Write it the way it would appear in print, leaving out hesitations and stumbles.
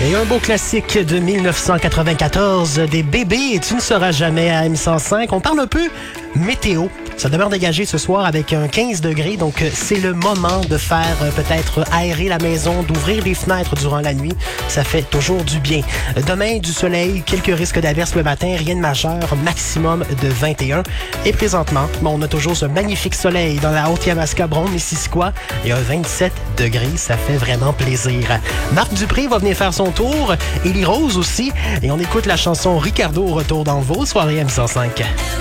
Et un beau classique de 1994, des bébés, tu ne seras jamais à M105. On parle un peu météo. Ça demeure dégagé ce soir avec un 15 degrés, donc c'est le moment de faire peut-être aérer la maison, d'ouvrir les fenêtres durant la nuit. Ça fait toujours du bien. Demain, du soleil, quelques risques d'averses le matin, rien de majeur, maximum de 21. Et présentement, on a toujours ce magnifique soleil dans la Haute-Yamaska, Brome-Missisquoi. Il y a 27 degrés, ça fait vraiment plaisir. Marc Dupré va venir faire son tour, Élie Rose aussi, et on écoute la chanson Ricardo au retour dans vos soirées M105.